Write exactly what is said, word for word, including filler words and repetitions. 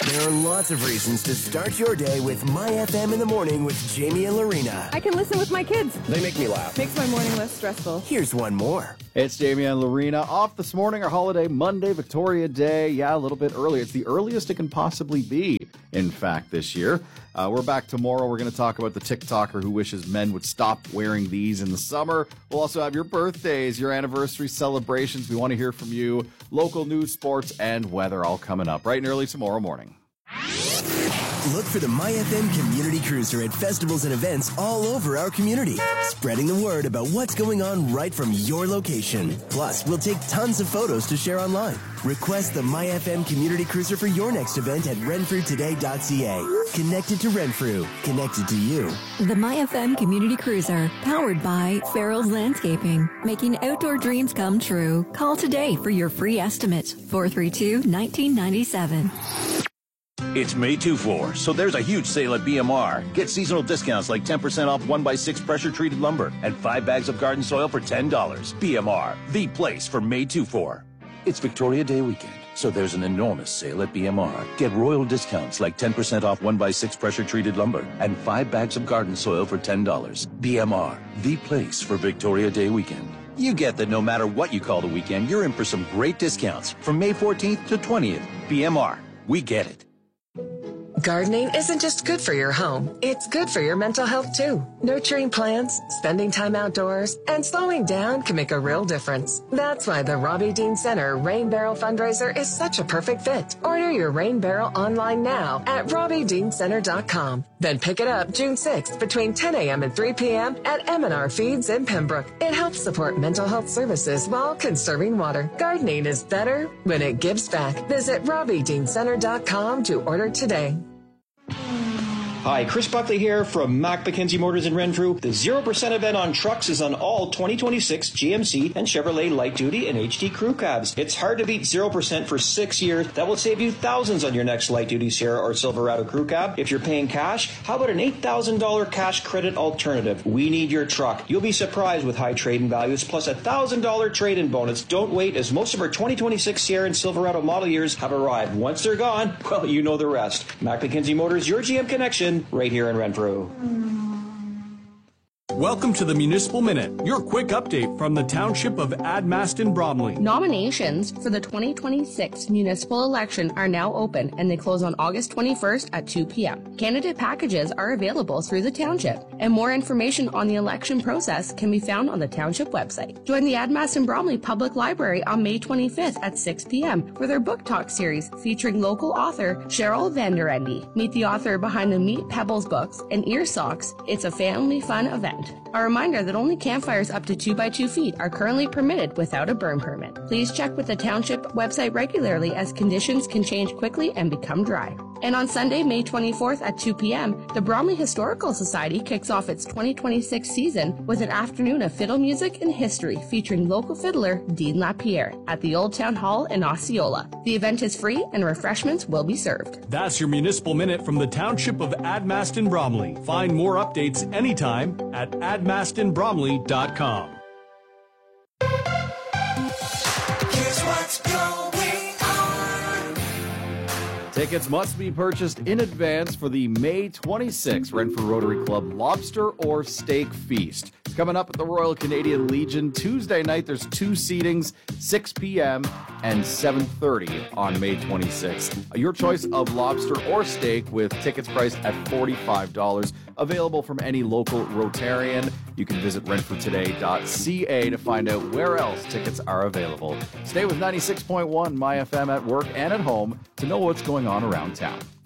There are lots of reasons to start your day with My F M in the morning with Jamie and Lorena. I can listen with my kids. They make me laugh. Makes my morning less stressful. Here's one more. It's Jamie and Lorena. Off this morning, our holiday Monday, Victoria Day. Yeah, a little bit early. It's the earliest it can possibly be, in fact, this year. Uh, we're back tomorrow. We're going to talk about the TikToker who wishes men would stop wearing these in the summer. We'll also have your birthdays, your anniversary celebrations. We want to hear from you. Local news, sports, and weather all coming up bright and early tomorrow morning. Look for the My F M Community Cruiser at festivals and events all over our community, spreading the word about what's going on right from your location. Plus, we'll take tons of photos to share online. Request the My F M Community Cruiser for your next event at renfrew today dot c a. Connected to Renfrew, connected to you. The My F M Community Cruiser, powered by Farrell's Landscaping, making outdoor dreams come true. Call today for your free estimate, four three two, one nine nine seven. It's May twenty-fourth, so there's a huge sale at B M R. Get seasonal discounts like ten percent off one by six pressure-treated lumber and five bags of garden soil for ten dollars. B M R, the place for May twenty-fourth. It's Victoria Day weekend, so there's an enormous sale at B M R. Get royal discounts like ten percent off one by six pressure-treated lumber and five bags of garden soil for ten dollars. B M R, the place for Victoria Day weekend. You get that no matter what you call the weekend, you're in for some great discounts from May fourteenth to twentieth. B M R, we get it. Gardening isn't just good for your home, it's good for your mental health too. Nurturing plants, spending time outdoors, and slowing down can make a real difference. That's why the Robbie Dean Center Rain Barrel fundraiser is such a perfect fit. Order your rain barrel online now at robbie dean center dot com. Then pick it up June sixth between ten a.m. and three p.m. at M and R Feeds in Pembroke. It helps support mental health services while conserving water. Gardening is better when it gives back. Visit robbie dean center dot com to order today. Hi, Chris Buckley here from Mac McKenzie Motors in Renfrew. The zero percent event on trucks is on all twenty twenty-six G M C and Chevrolet light-duty and H D crew cabs. It's hard to beat zero percent for six years. That will save you thousands on your next light-duty Sierra or Silverado crew cab. If you're paying cash, how about an eight thousand dollars cash credit alternative? We need your truck. You'll be surprised with high trade-in values plus a one thousand dollars trade-in bonus. Don't wait, as most of our twenty twenty-six Sierra and Silverado model years have arrived. Once they're gone, well, you know the rest. Mac McKenzie Motors, your G M connection, right here in Renfrew. Welcome to the Municipal Minute, your quick update from the Township of Admaston Bromley. Nominations for the twenty twenty-six municipal election are now open, and they close on August twenty-first at two p.m. Candidate packages are available through the Township, and more information on the election process can be found on the Township website. Join the Admaston Bromley Public Library on May twenty-fifth at six p.m. for their book talk series featuring local author Cheryl Van Der Ende. Meet the author behind the Meat Pebbles books and Ear Socks. It's a family fun event. A reminder that only campfires up to two by two feet are currently permitted without a burn permit. Please check with the Township website regularly, as conditions can change quickly and become dry. And on Sunday, May twenty-fourth at two p.m., the Bromley Historical Society kicks off its twenty twenty-six season with an afternoon of fiddle music and history featuring local fiddler Dean Lapierre at the Old Town Hall in Osceola. The event is free and refreshments will be served. That's your Municipal Minute from the Township of Admaston Bromley. Find more updates anytime at admaston bromley dot com. Here's what's going on. Tickets must be purchased in advance for the May twenty-sixth Renfrew Rotary Club Lobster or Steak Feast. It's coming up at the Royal Canadian Legion Tuesday night. There's two seatings, six p.m. and seven thirty on May twenty-sixth. Your choice of lobster or steak with tickets priced at forty-five dollars. Available from any local Rotarian. You can visit renfrew today dot c a to find out where else tickets are available. Stay with ninety-six point one My F M at work and at home to know what's going on around town.